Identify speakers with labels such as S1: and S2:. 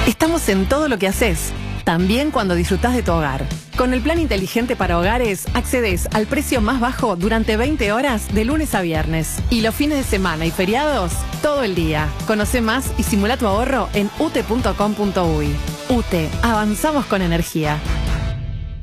S1: Estamos en todo lo que haces, también cuando disfrutás de tu hogar. Con el plan inteligente para hogares, accedes al precio más bajo durante 20 horas de lunes a viernes. Y los fines de semana y feriados, todo el día. Conoce más y simula tu ahorro en ute.com.uy. UTE, avanzamos con energía.